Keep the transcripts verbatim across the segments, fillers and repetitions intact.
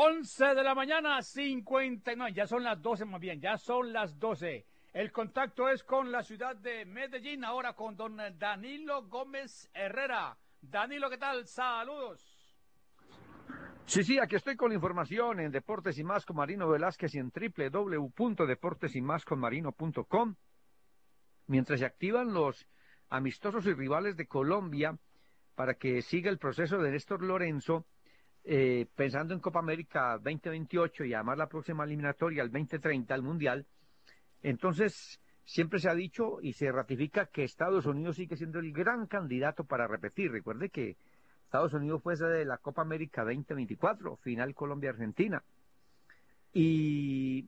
once de la mañana, cincuenta y nueve, ya son las doce más bien, ya son las doce. El contacto es con la ciudad de Medellín, ahora con don Danilo Gómez Herrera. Danilo, ¿qué tal? Saludos. Sí, sí, aquí estoy con la información en Deportes y Más con Marino Velázquez y en doble u doble u doble u punto deportes y más con marino punto com. Mientras se activan los amistosos y rivales de Colombia para que siga el proceso de Néstor Lorenzo, eh, pensando en Copa América veinte veintiocho y además la próxima eliminatoria, el veinte treinta, el Mundial, entonces siempre se ha dicho y se ratifica que Estados Unidos sigue siendo el gran candidato para repetir. Recuerde que Estados Unidos fue sede de la Copa América veinte veinticuatro, final Colombia-Argentina, y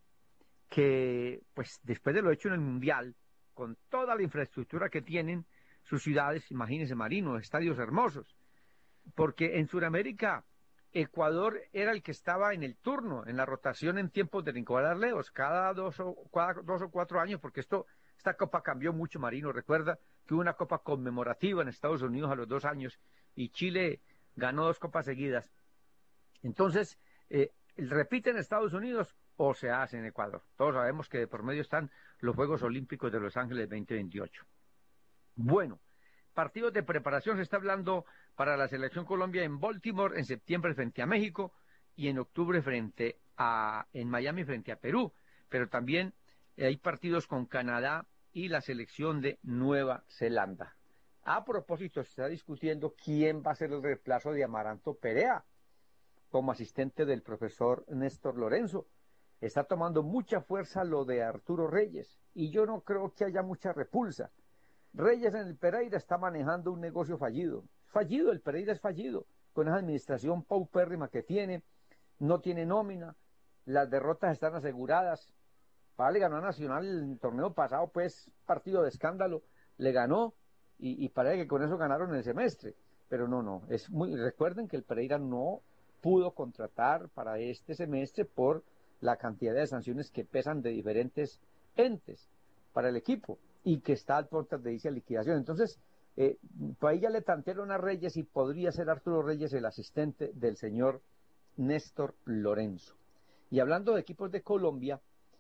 que pues después de lo hecho en el Mundial, con toda la infraestructura que tienen sus ciudades, imagínense Marino, estadios hermosos, porque en Sudamérica Ecuador era el que estaba en el turno, en la rotación en tiempos de Nicolás Leos, cada dos o, cada dos o cuatro años, porque esto, esta copa cambió mucho, Marino. Recuerda que hubo una copa conmemorativa en Estados Unidos a los dos años y Chile ganó dos copas seguidas. Entonces, eh, repite en Estados Unidos o se hace en Ecuador. Todos sabemos que de por medio están los Juegos Olímpicos de Los Ángeles veinte veintiocho. Bueno, partidos de preparación se está hablando para la Selección Colombia en Baltimore en septiembre frente a México y en octubre frente a en Miami frente a Perú, pero también hay partidos con Canadá y la selección de Nueva Zelanda. A propósito, se está discutiendo quién va a ser el reemplazo de Amaranto Perea como asistente del profesor Néstor Lorenzo. Está tomando mucha fuerza lo de Arturo Reyes y yo no creo que haya mucha repulsa. Reyes en el Pereira está manejando un negocio fallido. Fallido, el Pereira es fallido, con esa administración paupérrima que tiene, no tiene nómina, las derrotas están aseguradas. Para le ganó a Nacional el torneo pasado, pues, partido de escándalo, le ganó, y, y parece que con eso ganaron el semestre. Pero no, no, es muy, recuerden que el Pereira no pudo contratar para este semestre por la cantidad de sanciones que pesan de diferentes entes para el equipo, y que está al puertas de esa liquidación. Entonces, eh, por ahí ya le tantearon a Reyes y podría ser Arturo Reyes el asistente del señor Néstor Lorenzo. Y hablando de equipos de Colombia,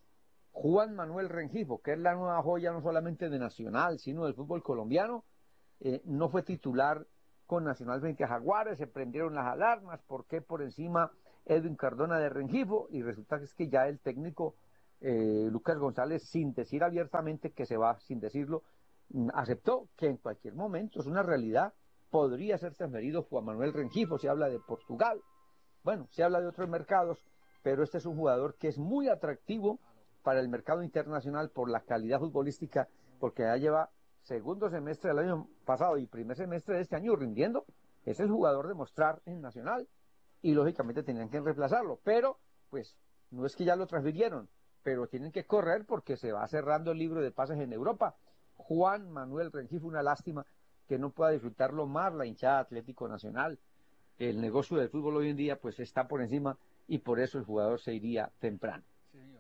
Juan Manuel Rengifo, que es la nueva joya no solamente de Nacional, sino del fútbol colombiano, eh, no fue titular con Nacional frente a Jaguares, se prendieron las alarmas, ¿por qué por encima Edwin Cardona de Rengifo? Y resulta que es que ya el técnico Eh, Lucas González, sin decir abiertamente que se va, sin decirlo, aceptó que en cualquier momento, es una realidad, podría ser transferido Juan Manuel Rengifo. Se habla de Portugal, bueno, se habla de otros mercados, pero este es un jugador que es muy atractivo para el mercado internacional por la calidad futbolística, porque ya lleva segundo semestre del año pasado y primer semestre de este año rindiendo. Es el jugador de mostrar en Nacional y lógicamente tenían que reemplazarlo, pero pues no es que ya lo transfirieron, pero tienen que correr porque se va cerrando el libro de pases en Europa. Juan Manuel Rengifo, una lástima que no pueda disfrutarlo más la hinchada Atlético Nacional. El negocio del fútbol hoy en día pues está por encima y por eso el jugador se iría temprano. Sí, señor.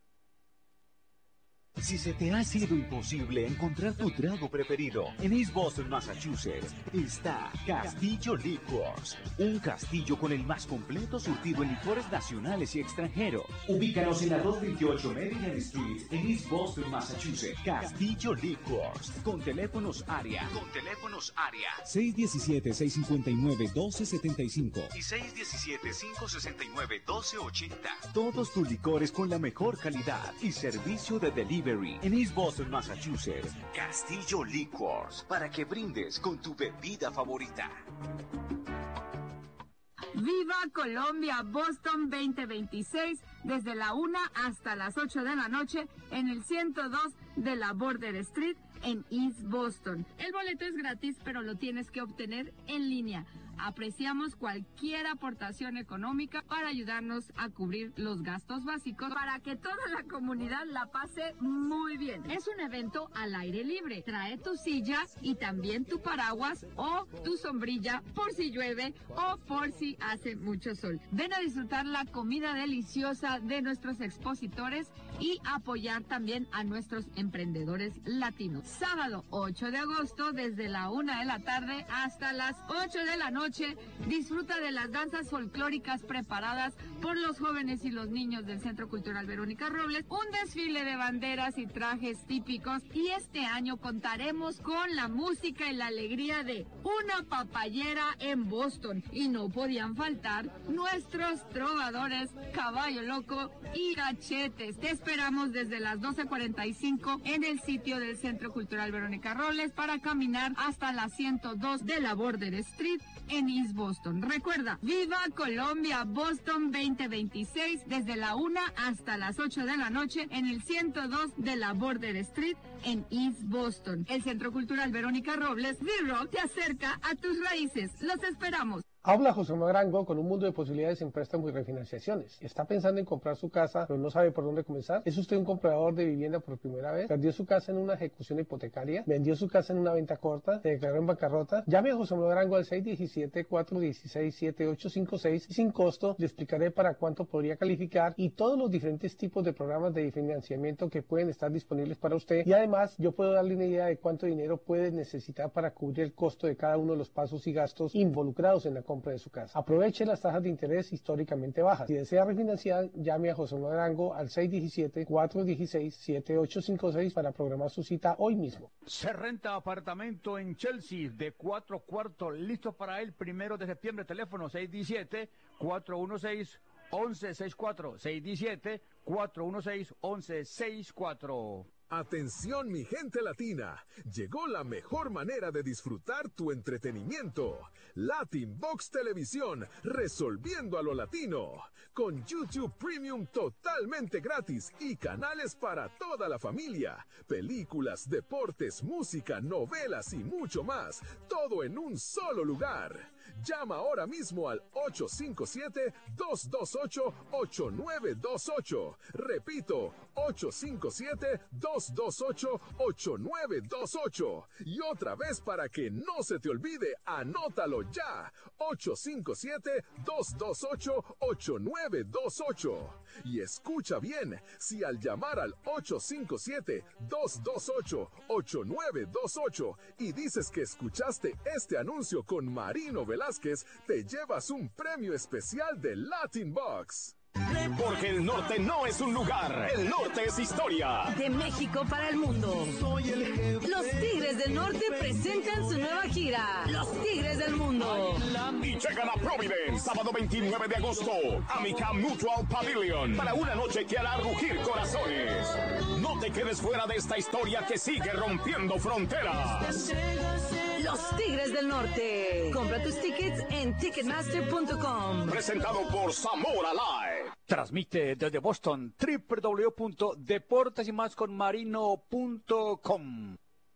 Si se te ha sido imposible encontrar tu trago preferido, en East Boston, Massachusetts, está Castillo Liquors, un castillo con el más completo surtido en licores nacionales y extranjeros. Ubícanos en la doscientos veintiocho Maryland Street, en East Boston, Massachusetts. Castillo Liquors, con teléfonos área, con teléfonos área seis uno siete, seis cinco nueve, uno dos siete cinco y seis uno siete, cinco seis nueve, dos cero ocho cero. Todos tus licores con la mejor calidad y servicio de delivery. En East Boston, Massachusetts. Castillo Liquors, para que brindes con tu bebida favorita. Viva Colombia Boston veinte veintiséis desde la una hasta las ocho de la noche en el ciento dos de la Border Street en East Boston. El boleto es gratis, pero lo tienes que obtener en línea. Apreciamos cualquier aportación económica para ayudarnos a cubrir los gastos básicos para que toda la comunidad la pase muy bien. Es un evento al aire libre. Trae tu silla y también tu paraguas o tu sombrilla por si llueve o por si hace mucho sol. Ven a disfrutar la comida deliciosa de nuestros expositores y apoyar también a nuestros emprendedores latinos. Sábado ocho de agosto desde la una de la tarde hasta las ocho de la noche noche, disfruta de las danzas folclóricas preparadas por los jóvenes y los niños del Centro Cultural Verónica Robles, un desfile de banderas y trajes típicos, y este año contaremos con la música y la alegría de una papayera en Boston, y no podían faltar nuestros trovadores Caballo Loco y Cachetes. Te esperamos desde las doce cuarenta y cinco en el sitio del Centro Cultural Verónica Robles para caminar hasta la ciento dos de la Border Street en East Boston. Recuerda, Viva Colombia Boston veinte veintiséis desde la una hasta las ocho de la noche en el ciento dos de la Border Street en East Boston. El Centro Cultural Verónica Robles, V-Rock, te acerca a tus raíces. Los esperamos. Habla José Manuel Arango con un mundo de posibilidades en préstamos y refinanciaciones. ¿Está pensando en comprar su casa, pero no sabe por dónde comenzar? ¿Es usted un comprador de vivienda por primera vez? ¿Perdió su casa en una ejecución hipotecaria? ¿Vendió su casa en una venta corta? ¿Se declaró en bancarrota? Llame a José Manuel Arango al seis uno siete, cuatro uno seis, siete ocho cinco seis y sin costo le explicaré para cuánto podría calificar y todos los diferentes tipos de programas de financiamiento que pueden estar disponibles para usted. Y además, yo puedo darle una idea de cuánto dinero puede necesitar para cubrir el costo de cada uno de los pasos y gastos involucrados en la compra de su casa. Aproveche las tasas de interés históricamente bajas. Si desea refinanciar, llame a José Manuel Arango al seis uno siete, cuatro uno seis, siete ocho cinco seis para programar su cita hoy mismo. Se renta apartamento en Chelsea de cuatro cuartos, listo para el primero de septiembre. Teléfono seis uno siete, cuatro uno seis, once sesenta y cuatro. seis uno siete, cuatro uno seis, once sesenta y cuatro. Atención mi gente latina, llegó la mejor manera de disfrutar tu entretenimiento. Latin Box Televisión, resolviendo a lo latino. Con YouTube Premium totalmente gratis y canales para toda la familia. Películas, deportes, música, novelas y mucho más. Todo en un solo lugar. Llama ahora mismo al ocho cinco siete, dos dos ocho, ocho nueve dos ocho. Repito, ocho cinco siete, dos dos ocho, ocho nueve dos ocho. Y otra vez para que no se te olvide, anótalo ya. ocho cinco siete, dos dos ocho, ocho nueve dos ocho. Y escucha bien, si al llamar al ocho cinco siete, dos dos ocho, ocho nueve dos ocho y dices que escuchaste este anuncio con Marino Velázquez, te llevas un premio especial de Latin Box. Porque el norte no es un lugar, el norte es historia. De México para el mundo. Los Tigres del Norte presentan su nueva gira, Los Tigres del Mundo. Y llegan a Providence, sábado veintinueve de agosto, Amica Mutual Pavilion, para una noche que hará rugir corazones. No te quedes fuera de esta historia que sigue rompiendo fronteras. Los Tigres del Norte. Compra tus tickets en ticketmaster punto com. Presentado por Zamora Live. Transmite desde Boston, doble u doble u doble u punto deportes y más con marino punto com.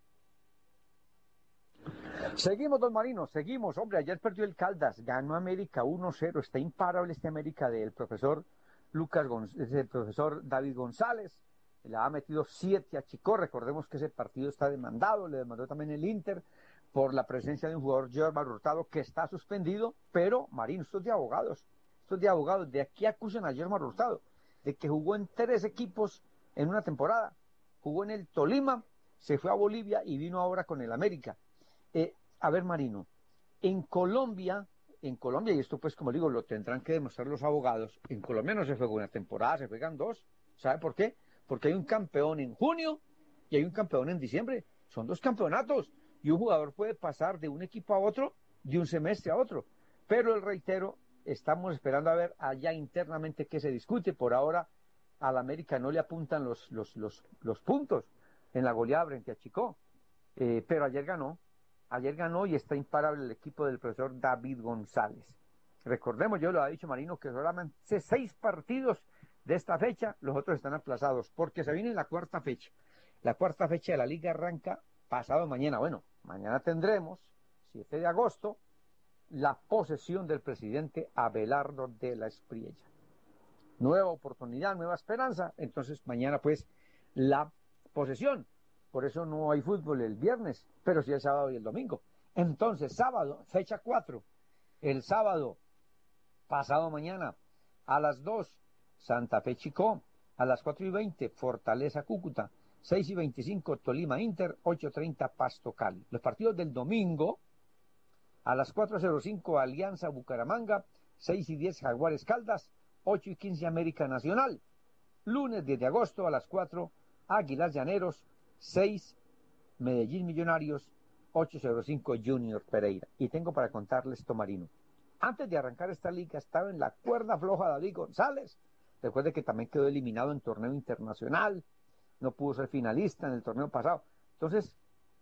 Seguimos, don Marino, seguimos. Hombre, ayer perdió el Caldas, ganó América uno cero. Está imparable este América del profesor Lucas González, del profesor David González. Le ha metido siete a Chico. Recordemos que ese partido está demandado, le demandó también el Inter por la presencia de un jugador, Germán Hurtado, que está suspendido. Pero, Marino, esto es de abogados. Esto es de abogados. De aquí acusan a Germán Hurtado de que jugó en tres equipos en una temporada. Jugó en el Tolima, se fue a Bolivia y vino ahora con el América. Eh, a ver, Marino, en Colombia, en Colombia, y esto pues como digo, lo tendrán que demostrar los abogados, en Colombia no se juega una temporada, se juegan dos. ¿Sabe por qué? Porque hay un campeón en junio y hay un campeón en diciembre. Son dos campeonatos y un jugador puede pasar de un equipo a otro, de un semestre a otro. Pero, el reitero, estamos esperando a ver allá internamente qué se discute. Por ahora, al América no le apuntan los, los, los, los puntos en la goleada frente a Chico. Eh, pero ayer ganó. Ayer ganó y está imparable el equipo del profesor David González. Recordemos, yo lo ha dicho Marino, que solamente seis partidos de esta fecha, los otros están aplazados, porque se viene la cuarta fecha. La cuarta fecha de la liga arranca pasado mañana. Bueno, mañana tendremos, siete de agosto, la posesión del presidente Abelardo de la Espriella. Nueva oportunidad, nueva esperanza. Entonces, mañana pues la posesión. Por eso no hay fútbol el viernes, pero sí el sábado y el domingo. Entonces, sábado, fecha cuatro. El sábado, pasado mañana, a las dos, Santa Fe Chicó. A las cuatro y veinte, Fortaleza Cúcuta. seis y veinticinco, Tolima Inter. ocho y treinta, Pasto Cali. Los partidos del domingo, A las cuatro cero cinco Alianza Bucaramanga, seis y diez Jaguares Caldas, ocho y quince América Nacional. Lunes diez de agosto a las cuatro Águilas Llaneros, seis Medellín Millonarios, ocho cero cinco Junior Pereira. Y tengo para contarles, Tomarino, antes de arrancar esta liga estaba en la cuerda floja David González. Recuerde que también quedó eliminado en torneo internacional, no pudo ser finalista en el torneo pasado. Entonces,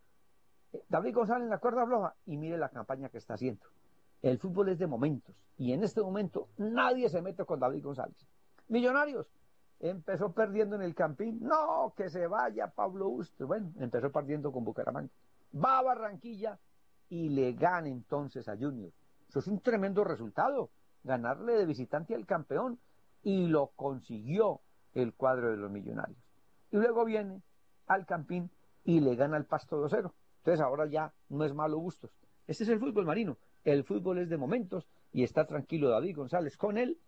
David González en la cuerda floja, y mire la campaña que está haciendo. El fútbol es de momentos, y en este momento nadie se mete con David González. Millonarios empezó perdiendo en el Campín, no, que se vaya Pablo Bustos. Bueno, empezó perdiendo con Bucaramanga. Va a Barranquilla y le gana entonces a Junior. Eso es un tremendo resultado, ganarle de visitante al campeón, y lo consiguió el cuadro de los Millonarios. Y luego viene al Campín y le gana al Pasto dos cero. Entonces ahora ya no es malo Bustos. Este es el fútbol, Marino. El fútbol es de momentos, y está tranquilo David González con él,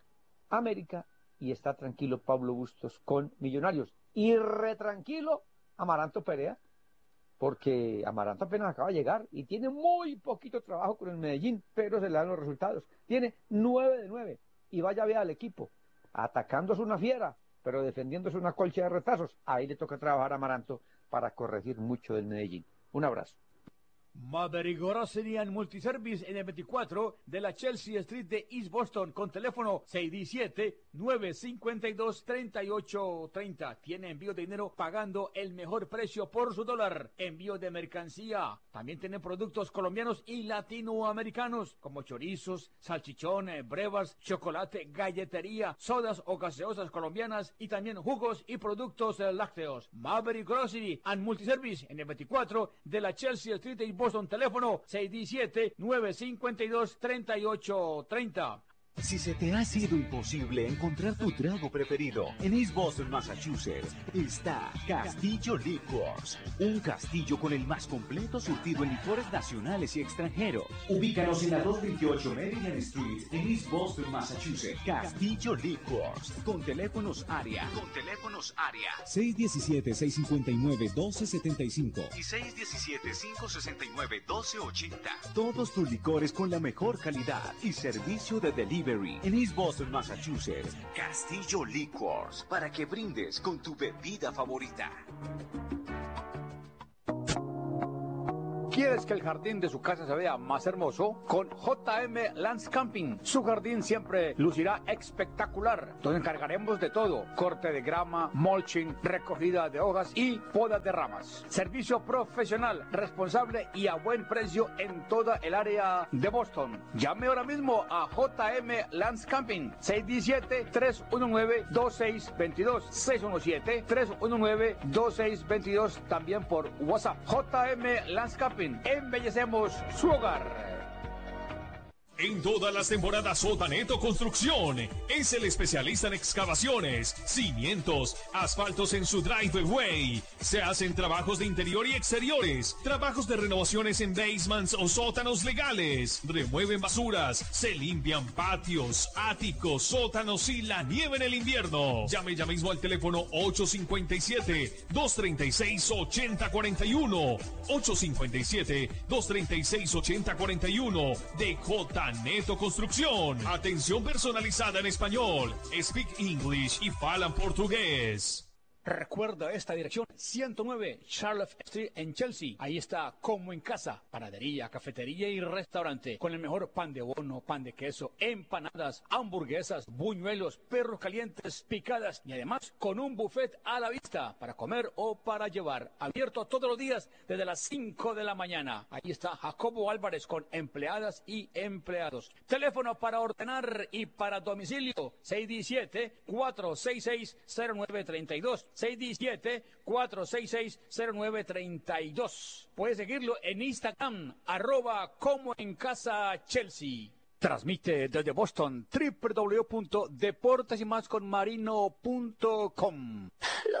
América, y está tranquilo Pablo Bustos con Millonarios. Y retranquilo Amaranto Perea, porque Amaranto apenas acaba de llegar y tiene muy poquito trabajo con el Medellín, pero se le dan los resultados. Tiene nueve de nueve, y vaya vea al equipo, atacándose una fiera, pero defendiéndose una colcha de retazos. Ahí le toca trabajar a Amaranto para corregir mucho del Medellín. Un abrazo. Maverick Grocery and Multiservice en el veinticuatro de la Chelsea Street de East Boston, con teléfono seis diecisiete, nueve cinco dos, tres ocho tres cero. Tiene envío de dinero pagando el mejor precio por su dólar. Envío de mercancía. También tienen productos colombianos y latinoamericanos como chorizos, salchichones, brevas, chocolate, galletería, sodas o gaseosas colombianas, y también jugos y productos lácteos. Maverick Grocery and Multiservice en el veinticuatro de la Chelsea Street de East Boston. Boston, teléfono seis diecisiete, nueve cinco dos, tres ocho tres cero. Si se te ha sido imposible encontrar tu trago preferido, en East Boston, Massachusetts, está Castillo Liquors, un castillo con el más completo surtido en licores nacionales y extranjeros. Ubícanos en la doscientos veintiocho Maryland Street, en East Boston, Massachusetts. Castillo Liquors, con teléfonos área, con teléfonos área seis diecisiete, seis cincuenta y nueve, doce setenta y cinco y seis diecisiete, cinco sesenta y nueve, doce ochenta. Todos tus licores con la mejor calidad y servicio de delivery. En East Boston, Massachusetts. Castillo Liquors, para que brindes con tu bebida favorita. ¿Quieres que el jardín de su casa se vea más hermoso? Con J M Landscaping, su jardín siempre lucirá espectacular. Nos encargaremos de todo: corte de grama, mulching, recogida de hojas y poda de ramas. Servicio profesional, responsable y a buen precio en toda el área de Boston. Llame ahora mismo a J M Landscaping, seis diecisiete, tres diecinueve, veintiséis veintidós, seis diecisiete, tres diecinueve, veintiséis veintidós, también por WhatsApp. J M Landscaping, embellecemos su hogar. En todas las temporadas, Sotaneto Construcción es el especialista en excavaciones, cimientos, asfaltos en su driveway. Se hacen trabajos de interior y exteriores, trabajos de renovaciones en basements o sótanos legales. Remueven basuras, se limpian patios, áticos, sótanos y la nieve en el invierno. Llame ya mismo al teléfono ocho cinco siete, dos tres seis, ocho cero cuatro uno, ocho cinco siete, dos tres seis, ocho cero cuatro uno de J. Neto Construcción. Atención personalizada en español. Speak English y falan portugués. Recuerda esta dirección: ciento nueve Charlotte Street en Chelsea. Ahí está Como en Casa, panadería, cafetería y restaurante, con el mejor pan de bono, pan de queso, empanadas, hamburguesas, buñuelos, perros calientes, picadas, y además con un buffet a la vista para comer o para llevar. Abierto todos los días desde las cinco de la mañana. Ahí está Jacobo Álvarez con empleadas y empleados. Teléfono para ordenar y para domicilio: seis diecisiete, cuatro seis seis, cero nueve tres dos. seis diecisiete, cuatro seis seis, cero nueve tres dos. Puedes seguirlo en Instagram, arroba Como en Casa Chelsea. Transmite desde Boston, doble u doble u doble u punto deportes y más con marino punto com.